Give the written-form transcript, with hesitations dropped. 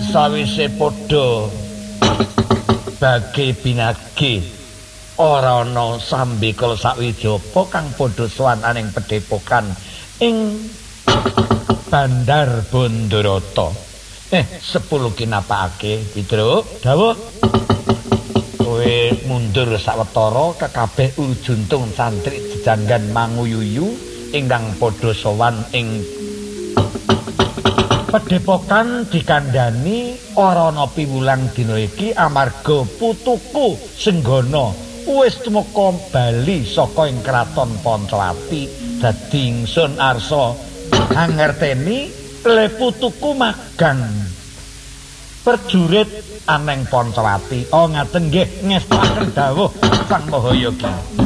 sawise padha bagi binagi ora ana sambikala sawijapa kang padha sowan aning Padepokan ing Bandar Bondarata. 10 kinapake Widro dawuh kowe mundur sawetara kekabeh ujuntung santri jejanggan Manguyuyu ingkang padha sowan ing Padepokan dikandhani ora ana piwulang dina iki amarga putuku Senggana wis tumeka bali saka ing kraton Pancawati. Dadi ingsun arsa ngerteni le putuku magang perjurit aneng Pancawati. Oh ngaten nggih ngestaken dawuh Sang Mahayogi.